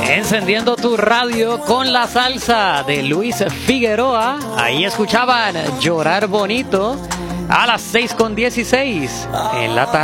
Encendiendo tu radio con la salsa de Luis Figueroa. Ahí escuchaban Llorar Bonito a las 6:16 en la tarde.